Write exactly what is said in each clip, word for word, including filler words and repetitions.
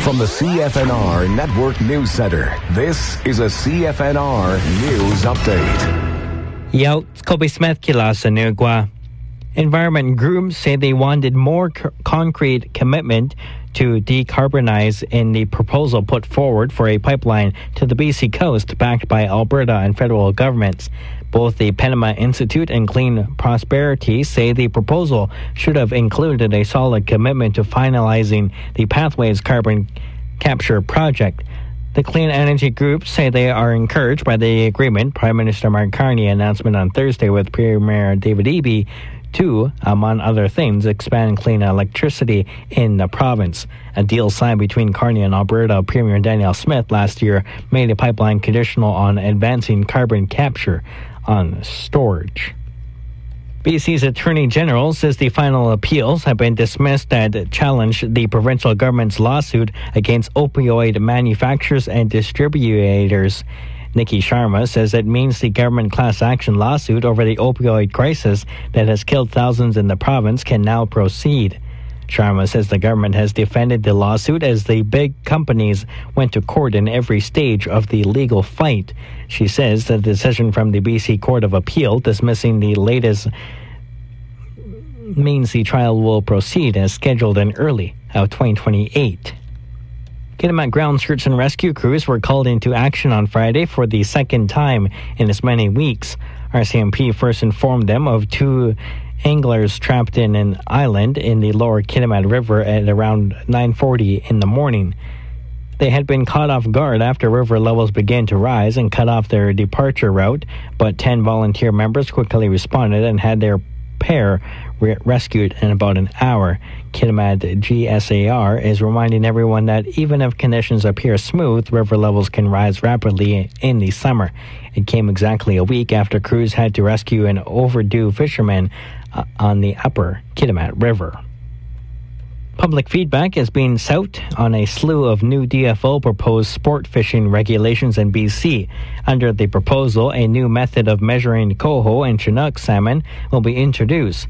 From the C F N R Network News Center, this is a C F N R News Update. Yo, it's Kobe Smith kila sa Nugwa. Environment groups say they wanted more c- concrete commitment to decarbonize in the proposal put forward for a pipeline to the B C coast backed by Alberta and federal governments. Both the Panama Institute and Clean Prosperity say the proposal should have included a solid commitment to finalizing the Pathways carbon capture project. The Clean Energy groups say they are encouraged by the agreement Prime Minister Mark Carney announcement on Thursday with Premier David Eby to, among other things, expand clean electricity in the province. A deal signed between Carney and Alberta Premier Danielle Smith last year made the pipeline conditional on advancing carbon capture on storage. B C's Attorney General says the final appeals have been dismissed that challenge the provincial government's lawsuit against opioid manufacturers and distributors. Nikki Sharma says it means the government class action lawsuit over the opioid crisis that has killed thousands in the province can now proceed. Sharma says the government has defended the lawsuit as the big companies went to court in every stage of the legal fight. She says the decision from the B C Court of Appeal dismissing the latest means the trial will proceed as scheduled in early of twenty twenty-eight. Kitimat ground search and rescue crews were called into action on Friday for the second time in as many weeks. R C M P first informed them of two anglers trapped in an island in the lower Kitimat River at around nine forty in the morning. They had been caught off guard after river levels began to rise and cut off their departure route, but ten volunteer members quickly responded and had their pair re- rescued in about an hour. Kitimat G S A R is reminding everyone that even if conditions appear smooth, river levels can rise rapidly in the summer. It came exactly a week after crews had to rescue an overdue fisherman uh, on the upper Kitimat River. Public feedback is being sought on a slew of new D F O proposed sport fishing regulations in B C. Under the proposal, a new method of measuring coho and Chinook salmon will be introduced.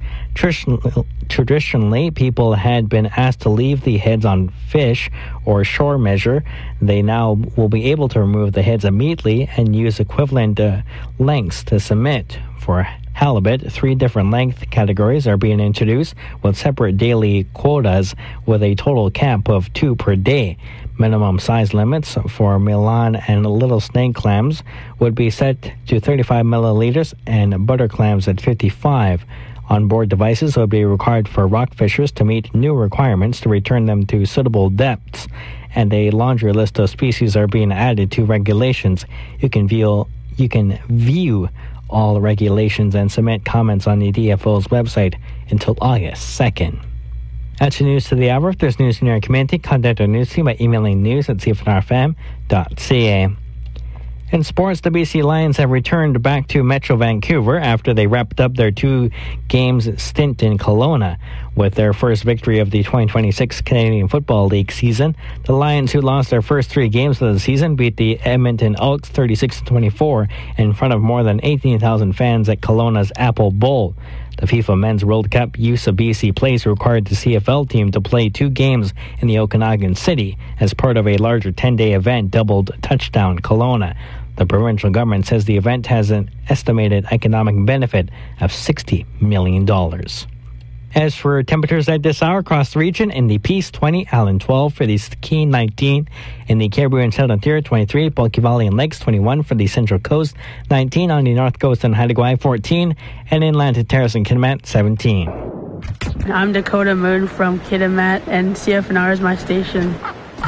Traditionally, people had been asked to leave the heads on fish or shore measure. They now will be able to remove the heads immediately and use equivalent uh, lengths to submit. For halibut, three different length categories are being introduced with separate daily quotas with a total cap of two per day. Minimum size limits for Milan and little snake clams would be set to thirty-five milliliters and butter clams at fifty-five. Onboard devices would be required for rockfishers to meet new requirements to return them to suitable depths, and a laundry list of species are being added to regulations. You can view, you can view all regulations and submit comments on the D F O's website until August second. That's your news to the hour. If there's news in your community, contact our news team by emailing news at c f n r f m dot c a. In sports, the B C Lions have returned back to Metro Vancouver after they wrapped up their two games stint in Kelowna. With their first victory of the twenty twenty-six Canadian Football League season, the Lions, who lost their first three games of the season, beat the Edmonton Elks thirty-six to twenty-four in front of more than eighteen thousand fans at Kelowna's Apple Bowl. The FIFA Men's World Cup use of B C Place required the C F L team to play two games in the Okanagan City as part of a larger ten-day event dubbed Touchdown Kelowna. The provincial government says the event has an estimated economic benefit of sixty million dollars. As for temperatures at this hour across the region, in the Peace twenty, Allen twelve, for the Keene nineteen, in the Caribou and Southern Interior twenty-three, Bulky Valley and Lakes twenty-one, for the Central Coast nineteen, on the North Coast and Haida Gwaii fourteen, and inland to Terrace and Kitimat seventeen. I'm Dakota Moon from Kitimat, and C F N R is my station.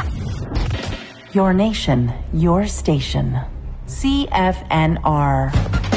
Your nation, your station. C F N R.